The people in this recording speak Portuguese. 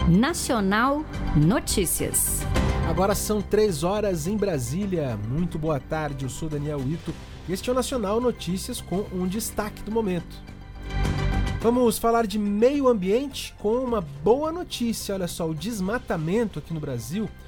Nacional Notícias. Agora são 3 horas em Brasília. Muito boa tarde, eu sou Daniel Ito e este é o Nacional Notícias com um destaque do momento. Vamos falar de meio ambiente com uma boa notícia. Olha só, o desmatamento aqui no Brasil